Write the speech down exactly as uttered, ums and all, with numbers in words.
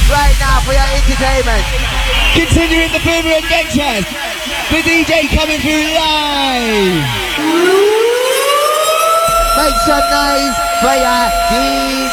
right now for your entertainment. Continuing the Boomer Adventures, the D J coming through live. Make some noise for your D J.